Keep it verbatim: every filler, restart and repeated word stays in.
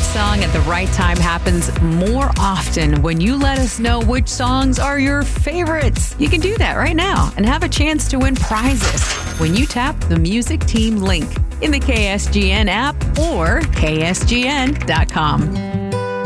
song at the right time happens more often when you let us know which songs are your favorites. You can do that right now and have a chance to win prizes when you tap the Music Team link in the K S G N app or K S G N dot com.